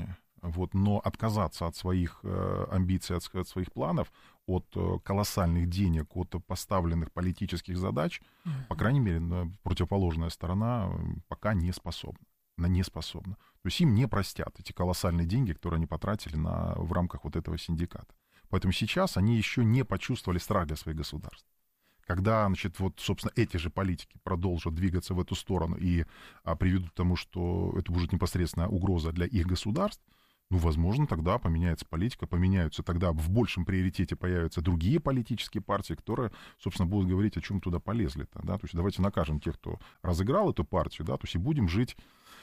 Вот, но отказаться от своих амбиций, от своих планов, от колоссальных денег, от поставленных политических задач, по крайней мере, противоположная сторона пока не способна. Она не способна. То есть им не простят эти колоссальные деньги, которые они потратили в рамках вот этого синдиката. Поэтому сейчас они еще не почувствовали страх для своих государств. Когда, значит, вот, собственно, эти же политики продолжат двигаться в эту сторону и приведут к тому, что это будет непосредственная угроза для их государств, ну, возможно, тогда поменяется политика, поменяются, тогда в большем приоритете появятся другие политические партии, которые, собственно, будут говорить, о чем туда полезли-то, да, то есть давайте накажем тех, кто разыграл эту партию, да, то есть и будем жить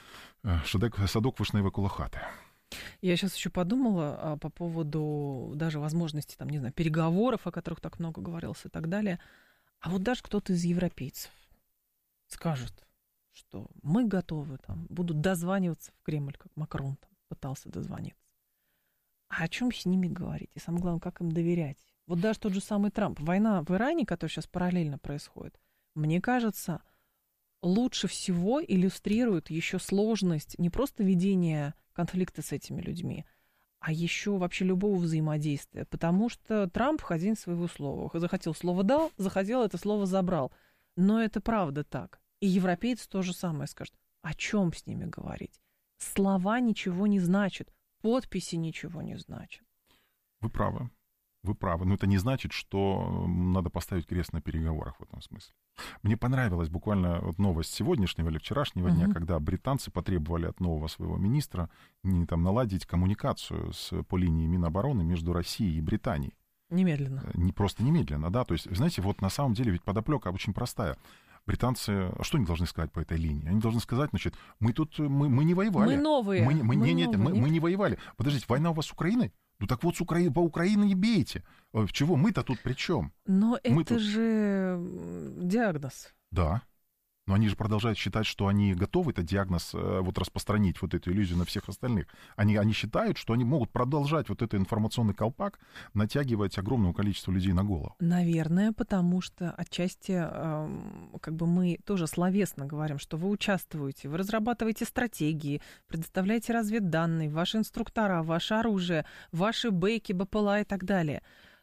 садок вишневой кулахаты. Я сейчас еще подумала по поводу даже возможности, там, не знаю, переговоров, о которых так много говорилось и так далее. А вот даже кто-то из европейцев скажет, что мы готовы, там, будут дозваниваться в Кремль, как Макрон там пытался дозвониться. А о чем с ними говорить? И самое главное, как им доверять? Вот даже тот же самый Трамп. Война в Иране, которая сейчас параллельно происходит, мне кажется, лучше всего иллюстрирует еще сложность не просто ведения конфликта с этими людьми, а еще вообще любого взаимодействия. Потому что Трамп хозяин своего слова. Захотел слово дал, захотел это слово забрал. Но это правда так. И европейцы то же самое скажут. О чем с ними говорить? Слова ничего не значат, подписи ничего не значат. Вы правы. Вы правы. Но это не значит, что надо поставить крест на переговорах в этом смысле. Мне понравилась буквально вот новость сегодняшнего или вчерашнего дня, когда британцы потребовали от нового своего министра наладить коммуникацию по линии Минобороны между Россией и Британией. Немедленно. Просто немедленно, да. То есть, знаете, вот на самом деле ведь подоплека очень простая. Британцы, что они должны сказать по этой линии? Они должны сказать, значит, мы не воевали. Мы новые. Мы не воевали. Подождите, война у вас с Украиной? Ну так вот, по Украине не бейте. Чего мы-то тут при чем? Но это же диагноз. Да. Но они же продолжают считать, что они готовы этот диагноз вот распространить, вот эту иллюзию на всех остальных. Они считают, что они могут продолжать вот этот информационный колпак натягивать огромное количество людей на голову. Наверное, потому что отчасти как бы мы тоже словесно говорим, что вы участвуете, вы разрабатываете стратегии, предоставляете разведданные, ваши инструктора, ваше оружие, ваши бейки, БПЛА и так далее.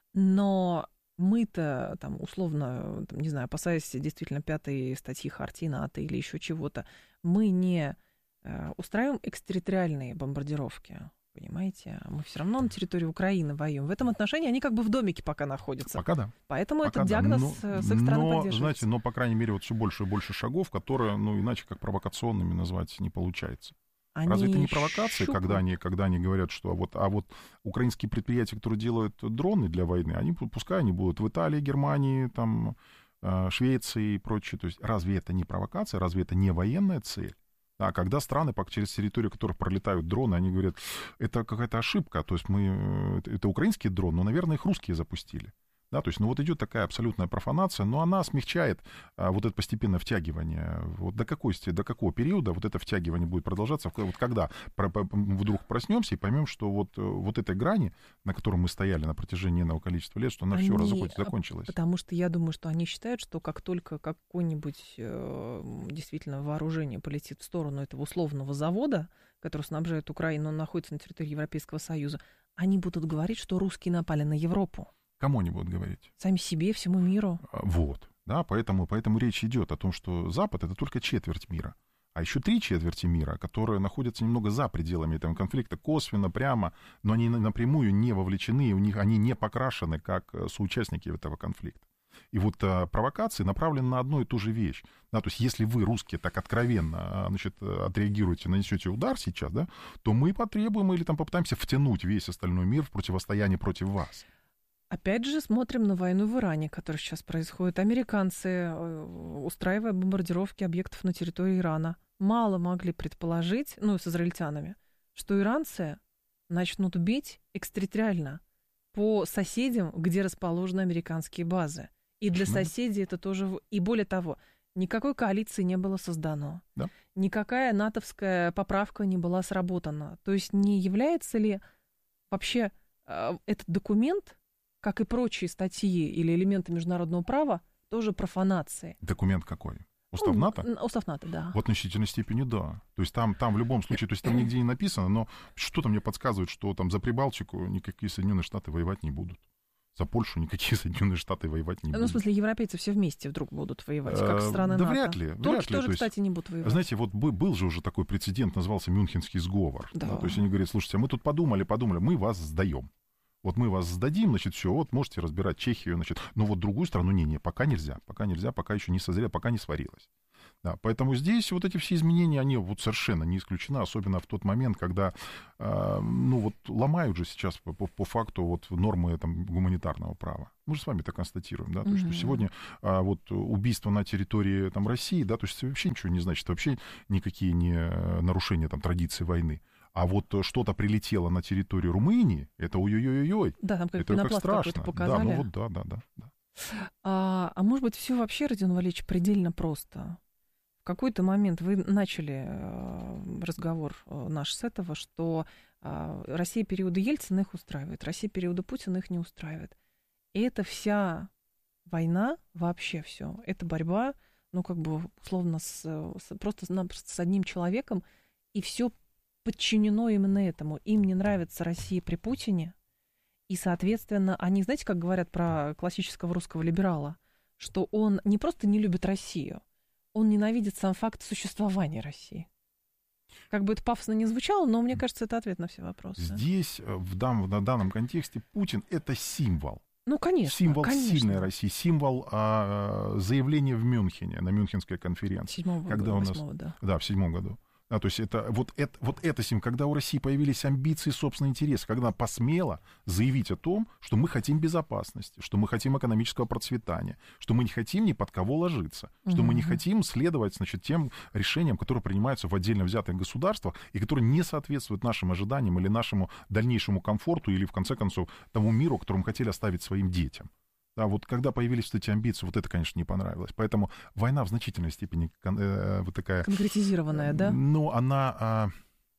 Но мы-то, там, условно, там, не знаю, опасаясь действительно 5-й статьи Хартии НАТО или еще чего-то, мы не устраиваем экстерриториальные бомбардировки, понимаете? Мы все равно на территории Украины воюем. В этом отношении они как бы в домике пока находятся. Пока да. Поэтому пока этот диагноз с их стороны поддерживается. Знаете, по крайней мере, вот все больше и больше шагов, которые, иначе как провокационными назвать не получается. Разве это не провокации, когда они говорят, что а вот украинские предприятия, которые делают дроны для войны, пускай они будут в Италии, Германии, там, Швеции и прочее. То есть разве это не провокация, разве это не военная цель? А когда страны, через территорию которых пролетают дроны, они говорят, это какая-то ошибка, то есть это украинский дрон, но, наверное, их русские запустили. Да, то есть, вот идет такая абсолютная профанация, но она смягчает вот это постепенное втягивание. Вот до какого периода вот это втягивание будет продолжаться? Вот когда вдруг проснемся и поймем, что вот этой грани, на которой мы стояли на протяжении энного количества лет, что она все закончилась. Потому что я думаю, что они считают, что как только какое-нибудь действительно вооружение полетит в сторону этого условного завода, который снабжает Украину, он находится на территории Европейского Союза, они будут говорить, что русские напали на Европу. Кому они будут говорить? Сами себе, всему миру. Вот, да, поэтому речь идет о том, что Запад — это только четверть мира. А еще 3/4 мира, которые находятся немного за пределами этого конфликта, косвенно, прямо, но они напрямую не вовлечены, они не покрашены как соучастники этого конфликта. И вот провокации направлены на одну и ту же вещь. Да, то есть если вы, русские, так откровенно отреагируете, нанесете удар сейчас, да, то мы потребуем или попытаемся втянуть весь остальной мир в противостояние против вас. Опять же, смотрим на войну в Иране, которая сейчас происходит. Американцы, устраивая бомбардировки объектов на территории Ирана, мало могли предположить, с израильтянами, что иранцы начнут бить экстерриториально по соседям, где расположены американские базы. И для соседей это тоже... И более того, никакой коалиции не было создано. Да. Никакая натовская поправка не была сработана. То есть не является ли вообще этот документ, как и прочие статьи или элементы международного права, тоже профанацией? Документ какой? Устав НАТО? Устав НАТО, да. В относительной степени, да. То есть там в любом случае, то есть там нигде не написано, но что-то мне подсказывает, что там за Прибалтику никакие Соединенные Штаты воевать не будут. За Польшу никакие Соединенные Штаты воевать не будут. Ну, в смысле, европейцы все вместе вдруг будут воевать, как страны НАТО. Да вряд ли. Турки тоже, кстати, не будут воевать. Знаете, вот был же уже такой прецедент, назывался Мюнхенский сговор. Да. Да, то есть они говорят, слушайте, а мы тут подумали, мы вас сдаем. Вот мы вас сдадим, значит, все, вот можете разбирать Чехию, значит, но вот другую страну пока нельзя, пока еще не созрела, пока не сварилась. Да, поэтому здесь вот эти все изменения, они вот совершенно не исключены, особенно в тот момент, когда, ломают же сейчас по факту вот нормы там, гуманитарного права. Мы же с вами это констатируем, да, то есть, что сегодня вот убийство на территории там, России, да, то есть вообще ничего не значит, вообще никакие не нарушения там традиций войны. А вот что-то прилетело на территорию Румынии, это ой-ой-ой-ой. Да, там это как страшно. Показали. Да. А может быть, все вообще, Родион Валерьевич, предельно просто? В какой-то момент вы начали разговор наш с этого, что Россия периода Ельцина их устраивает, Россия периода Путина их не устраивает. И это вся война, вообще все, это борьба, условно, просто с одним человеком, и все подчинено именно этому. Им не нравится Россия при Путине, и, соответственно, они, знаете, как говорят про классического русского либерала, что он не просто не любит Россию, он ненавидит сам факт существования России. Как бы это пафосно не звучало, но мне кажется, это ответ на все вопросы. Здесь, в данном контексте, Путин — это символ. Ну, конечно. Символ сильной России, символ заявления в Мюнхене, на Мюнхенской конференции. В 7-м году. Да, то есть это символ, когда у России появились амбиции, собственные интересы, когда она посмела заявить о том, что мы хотим безопасности, что мы хотим экономического процветания, что мы не хотим ни под кого ложиться, что мы не хотим следовать, значит, тем решениям, которые принимаются в отдельно взятых государствах и которые не соответствуют нашим ожиданиям или нашему дальнейшему комфорту или, в конце концов, тому миру, который мы хотели оставить своим детям. Да, вот когда появились вот эти амбиции, вот это, конечно, не понравилось. Поэтому война в значительной степени вот такая... Конкретизированная, да? Ну, она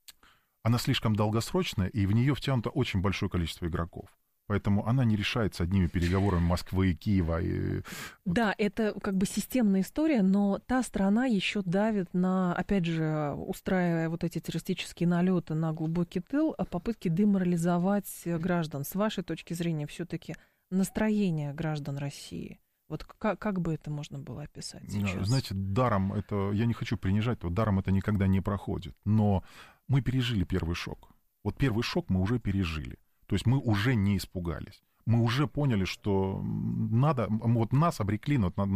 слишком долгосрочная, и в нее втянуто очень большое количество игроков. Поэтому она не решается одними переговорами Москвы и Киева. Да, это как бы системная история, но та страна еще давит на, опять же, устраивая вот эти террористические налеты на глубокий тыл, попытки деморализовать граждан. С вашей точки зрения, все-таки настроение граждан России. Вот как бы это можно было описать сейчас? Знаете, даром это, я не хочу принижать, вот даром это никогда не проходит. Но мы пережили первый шок. Вот первый шок мы уже пережили. То есть мы уже не испугались. Мы уже поняли, что вот нас обрекли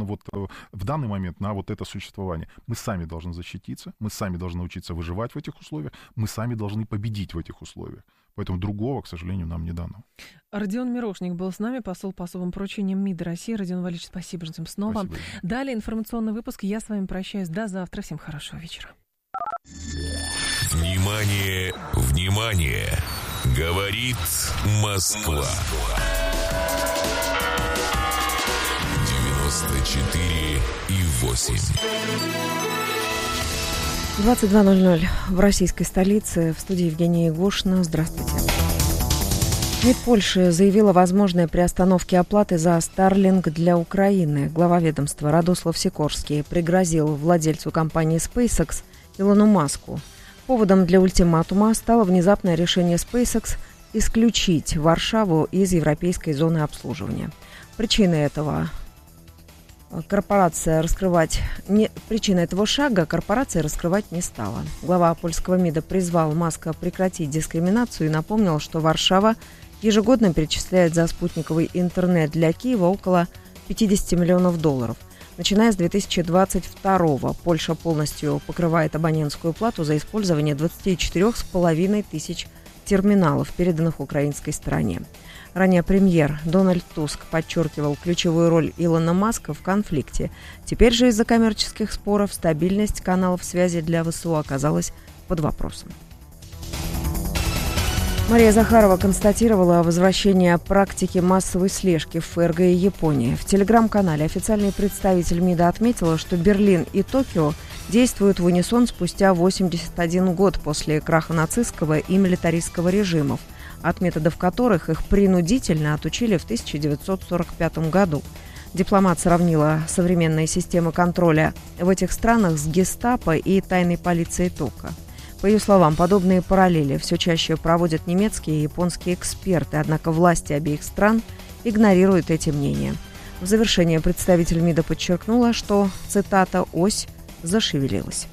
в данный момент на вот это существование. Мы сами должны защититься, мы сами должны учиться выживать в этих условиях, мы сами должны победить в этих условиях. Поэтому другого, к сожалению, нам не дано. Родион Мирошник был с нами, посол по особым поручениям МИДа России. Родион Валерьевич, спасибо, ждем снова. Спасибо. Далее информационный выпуск. Я с вами прощаюсь. До завтра. Всем хорошего вечера. Внимание, внимание! Говорит Москва. 94,8. 22:00 в российской столице. В студии Евгения Егошина. Здравствуйте. МИД Польши заявила о возможной приостановке оплаты за Starlink для Украины. Глава ведомства Радослав Сикорский пригрозил владельцу компании SpaceX Илону Маску. Поводом для ультиматума стало внезапное решение SpaceX исключить Варшаву из европейской зоны обслуживания. Причиной этого шага корпорация раскрывать не стала. Глава польского МИДа призвал Маска прекратить дискриминацию и напомнил, что Варшава ежегодно перечисляет за спутниковый интернет для Киева около $50 миллионов. Начиная с 2022-го Польша полностью покрывает абонентскую плату за использование 24,5 тысяч терминалов, переданных украинской стороне. Ранее премьер Дональд Туск подчеркивал ключевую роль Илона Маска в конфликте. Теперь же из-за коммерческих споров стабильность каналов связи для ВСУ оказалась под вопросом. Мария Захарова констатировала возвращение практики массовой слежки в ФРГ и Японии. В телеграм-канале официальный представитель МИДа отметила, что Берлин и Токио действуют в унисон спустя 81 год после краха нацистского и милитаристского режимов, от методов которых их принудительно отучили в 1945 году. Дипломат сравнила современные системы контроля в этих странах с гестапо и тайной полицией ТОКа. По ее словам, подобные параллели все чаще проводят немецкие и японские эксперты, однако власти обеих стран игнорируют эти мнения. В завершение представитель МИДа подчеркнула, что, цитата, «ось зашевелилась».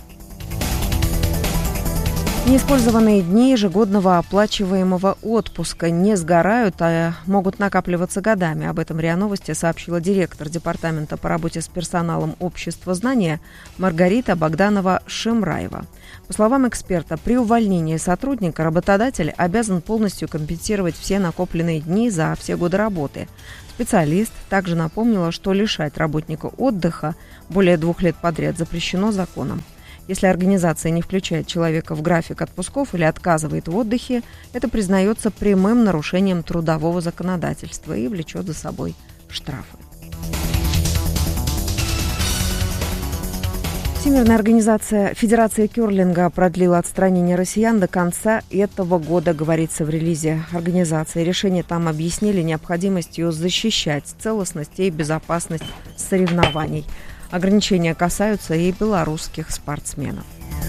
Неиспользованные дни ежегодного оплачиваемого отпуска не сгорают, а могут накапливаться годами. Об этом РИА Новости сообщила директор Департамента по работе с персоналом Общества знания Маргарита Богданова-Шемраева. По словам эксперта, при увольнении сотрудника работодатель обязан полностью компенсировать все накопленные дни за все годы работы. Специалист также напомнила, что лишать работника отдыха более 2 лет подряд запрещено законом. Если организация не включает человека в график отпусков или отказывает в отдыхе, это признается прямым нарушением трудового законодательства и влечет за собой штрафы. Всемирная организация Федерация кёрлинга продлила отстранение россиян до конца этого года, говорится в релизе организации. Решение там объяснили необходимостью защищать целостность и безопасность соревнований. Ограничения касаются и белорусских спортсменов.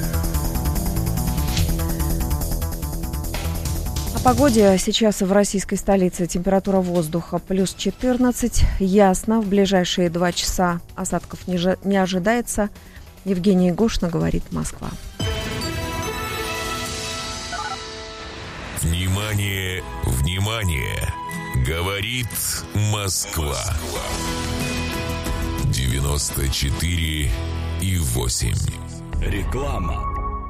О погоде. Сейчас в российской столице температура воздуха плюс 14. Ясно. В ближайшие 2 часа осадков не ожидается. Евгения Егошина, говорит Москва. Внимание, внимание! Говорит Москва. 94,8. Реклама.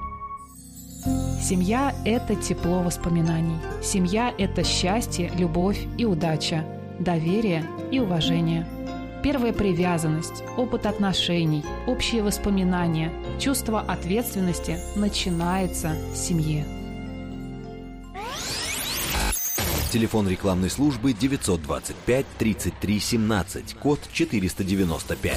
Семья – это тепло воспоминаний. Семья – это счастье, любовь и удача, доверие и уважение. Первая привязанность, опыт отношений, общие воспоминания, чувство ответственности начинается в семье. Телефон рекламной службы 925 33 17, код 495.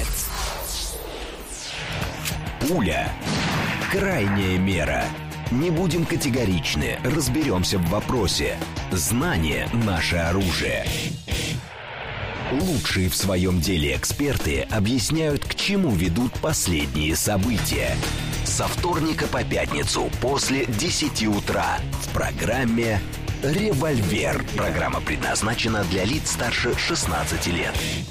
Пуля. Крайняя мера. Не будем категоричны, разберемся в вопросе. Знание – наше оружие. Лучшие в своем деле эксперты объясняют, к чему ведут последние события. Со вторника по пятницу после 10 утра в программе «Револьвер». Программа предназначена для лиц старше 16 лет.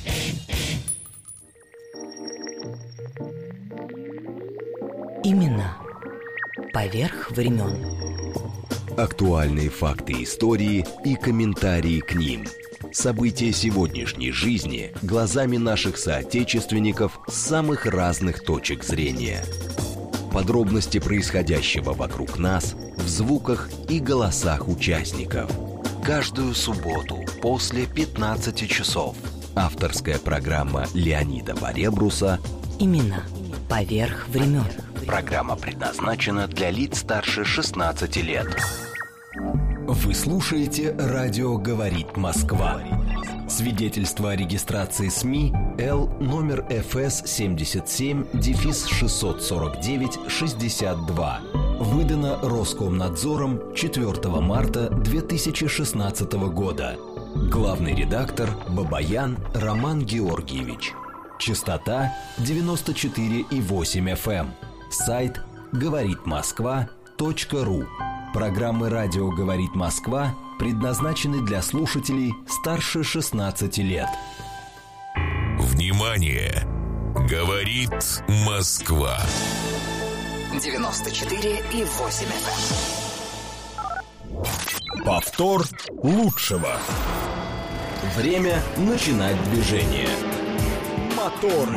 Именно поверх времен. Актуальные факты истории и комментарии к ним. События сегодняшней жизни глазами наших соотечественников с самых разных точек зрения. Подробности происходящего вокруг нас в звуках и голосах участников. Каждую субботу после 15 часов. Авторская программа Леонида Баребруса Именно поверх времен. Программа предназначена для лиц старше 16 лет. Вы слушаете «Радио говорит Москва». Свидетельство о регистрации СМИ Л номер ФС 77-649-62. Выдано Роскомнадзором 4 марта 2016 года. Главный редактор Бабаян Роман Георгиевич. Частота 94,8 FM. Сайт говоритмосква.ру. Программы «Радио говорит Москва» предназначены для слушателей старше 16 лет. Внимание! Говорит Москва. 94,8 FM. Повтор лучшего. Время начинать движение. Мотор.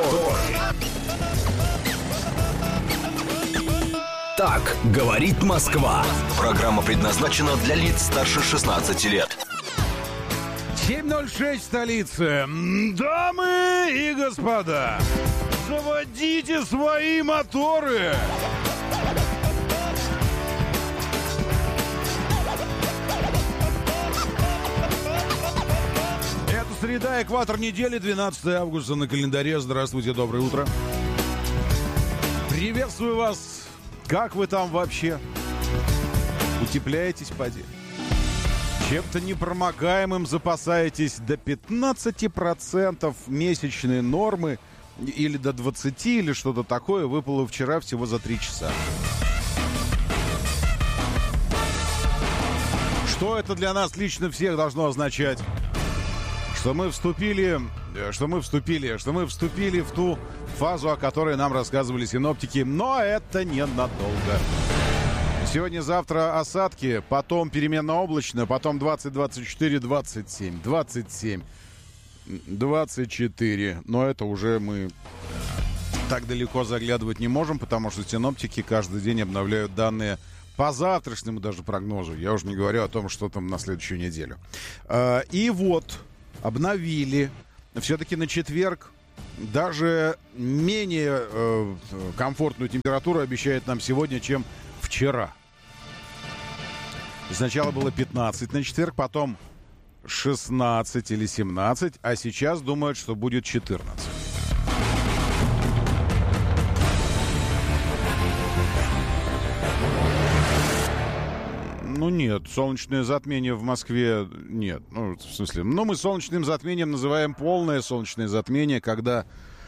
Так говорит Москва. Программа предназначена для лиц старше 16 лет. 7:06 в столице. Дамы и господа, заводите свои моторы. Это среда, экватор недели, 12 августа на календаре. Здравствуйте, доброе утро. Приветствую вас. Как вы там вообще? Утепляетесь, поди? Чем-то непромокаемым запасаетесь до 15% месячной нормы или до 20, или что-то такое выпало вчера всего за 3 часа. Что это для нас лично всех должно означать? Что мы вступили в ту фазу, о которой нам рассказывали синоптики, но это ненадолго. Сегодня-завтра осадки, потом переменно облачно, потом 20, 24, 27, 27, 24. Но это уже мы так далеко заглядывать не можем, потому что синоптики каждый день обновляют данные по завтрашнему даже прогнозу. Я уже не говорю о том, что там на следующую неделю. И вот, обновили. Все-таки на четверг даже менее комфортную температуру обещает нам сегодня, чем вчера. Сначала было 15 на четверг, потом 16 или 17, а сейчас думают, что будет 14. Ну нет, солнечное затмение в Москве нет. Ну, в смысле, мы солнечным затмением называем полное солнечное затмение, когда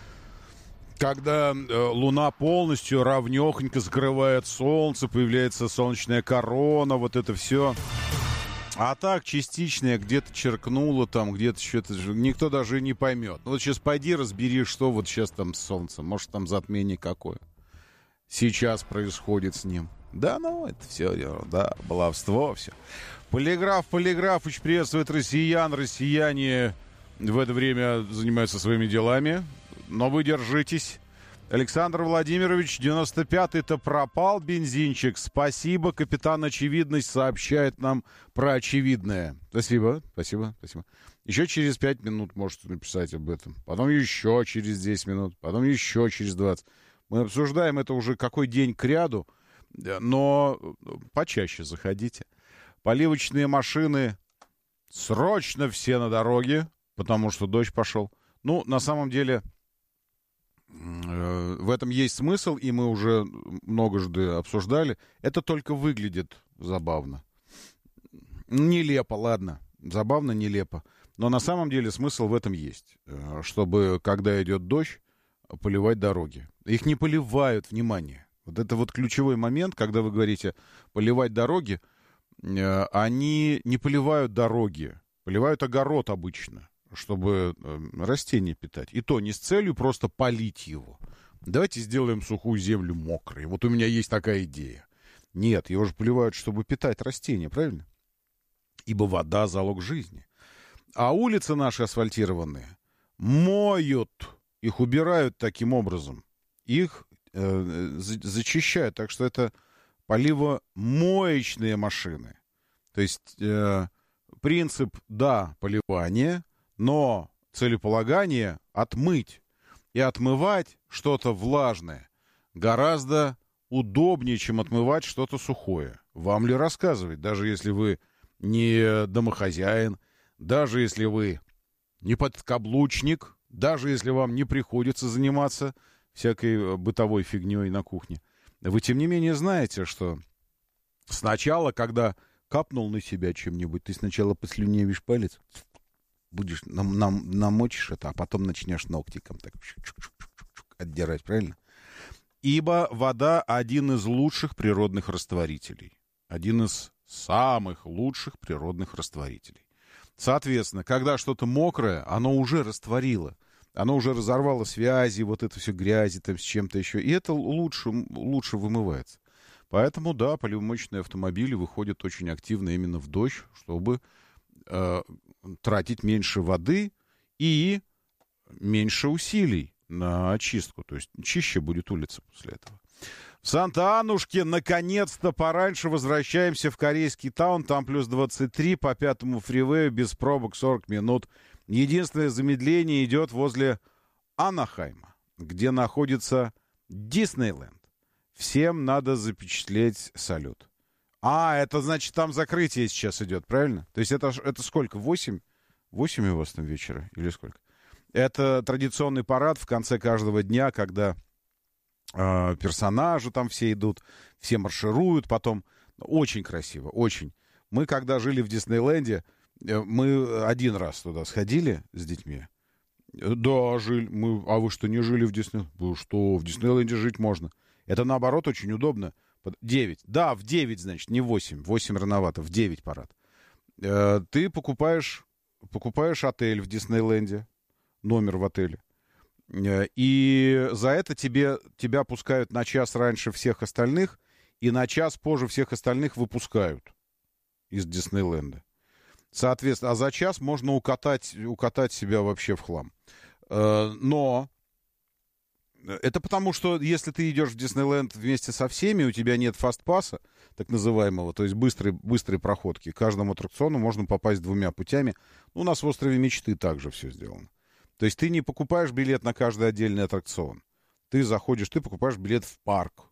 Луна полностью равнёхонько закрывает Солнце, появляется солнечная корона, вот это все. А так, частичное, где-то черкнуло там, где-то что-то, никто даже не поймет. Ну вот сейчас пойди разбери, что вот сейчас там с Солнцем. Может, там затмение какое сейчас происходит с ним. Да, ну, это все, да, баловство, все. Полиграф Полиграфович приветствует россиян. Россияне в это время занимаются своими делами. Но вы держитесь. Александр Владимирович, 95-й-то пропал бензинчик. Спасибо, капитан Очевидность сообщает нам про очевидное. Спасибо. Еще через 5 минут можете написать об этом. Потом еще через 10 минут. Потом еще через 20. Мы обсуждаем это уже какой день кряду. Но почаще заходите. Поливочные машины срочно все на дороге, потому что дождь пошел. Ну, на самом деле, в этом есть смысл, и мы уже многожды обсуждали. Это только выглядит забавно. Нелепо, ладно. Забавно, нелепо. Но на самом деле смысл в этом есть. Чтобы, когда идет дождь, поливать дороги. Их не поливают, внимание. Вот это вот ключевой момент, когда вы говорите поливать дороги, они не поливают дороги, поливают огород обычно, чтобы растения питать. И то не с целью просто полить его. Давайте сделаем сухую землю мокрой. Вот у меня есть такая идея. Нет, его же поливают, чтобы питать растения, правильно? Ибо вода — залог жизни. А улицы наши асфальтированные моют, их убирают таким образом. Их зачищают, так что это поливомоечные машины. То есть принцип, да, поливания, но целеполагание отмыть. И отмывать что-то влажное гораздо удобнее, чем отмывать что-то сухое. Вам ли рассказывать, даже если вы не домохозяин, даже если вы не подкаблучник, даже если вам не приходится заниматься всякой бытовой фигней на кухне. Вы, тем не менее, знаете, что сначала, когда капнул на себя чем-нибудь, ты сначала послюнявишь палец, будешь намочишь это, а потом начнешь ногтиком так отдирать, правильно? Ибо вода — один из лучших природных растворителей. Один из самых лучших природных растворителей. Соответственно, когда что-то мокрое, оно уже растворило. Оно уже разорвало связи, вот это все грязи там с чем-то еще. И это лучше вымывается. Поэтому, да, поливомоечные автомобили выходят очень активно именно в дождь, чтобы тратить меньше воды и меньше усилий на очистку. То есть чище будет улица после этого. В Санта-Анушке наконец-то пораньше возвращаемся в корейский таун. Там плюс 23 по 5-му фривею, без пробок 40 минут. Единственное замедление идет возле Анахайма, где находится Диснейленд. Всем надо запечатлеть салют. Это значит, там закрытие сейчас идет, правильно? То есть это сколько? 8 у вас там вечера? Или сколько? Это традиционный парад в конце каждого дня, когда персонажи там все идут, все маршируют, потом очень красиво, очень. Мы, когда жили в Диснейленде, мы один раз туда сходили с детьми. Да, жили. А вы что, не жили в Диснейленде? Вы что, в Диснейленде жить можно? Это, наоборот, очень удобно. 9. Да, в 9, значит, не 8. 8 рановато, в 9 парад. Ты покупаешь отель в Диснейленде, номер в отеле. И за это тебя пускают на час раньше всех остальных, и на час позже всех остальных выпускают из Диснейленда. Соответственно, а за час можно укатать себя вообще в хлам. Но это потому, что если ты идешь в Диснейленд вместе со всеми, у тебя нет фастпасса, так называемого, то есть быстрой проходки. К каждому аттракциону можно попасть 2 путями. У нас в «Острове мечты» также все сделано. То есть ты не покупаешь билет на каждый отдельный аттракцион. Ты заходишь, ты покупаешь билет в парк.